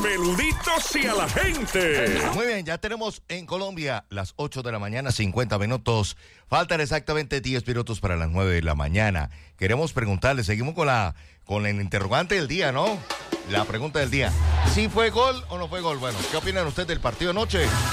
peluditos y a la gente. Muy bien, ya tenemos en Colombia las 8 de la mañana, 50 minutos. Faltan exactamente 10 minutos para las 9 de la mañana. Queremos preguntarle, seguimos con el interrogante del día, ¿no? La pregunta del día. ¿Sí fue gol o no fue gol? Bueno, ¿qué opinan ustedes del partido anoche?